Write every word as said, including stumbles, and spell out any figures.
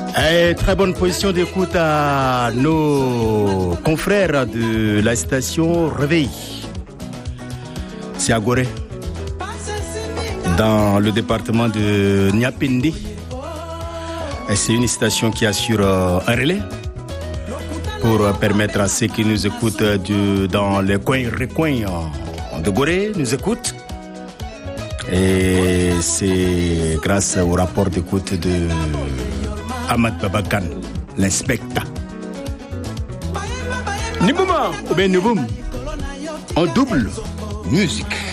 Et très bonne position d'écoute à nos confrères de la station Réveil. C'est à Gorée, dans le département de Niapindi. Et c'est une station qui assure un relais pour permettre à ceux qui nous écoutent de, dans les coins et recoins de Gorée, nous écoutent. Et c'est grâce au rapport d'écoute de Ahmad Babakan, l'inspecteur. Nibouma ou bien Niboum, en double musique.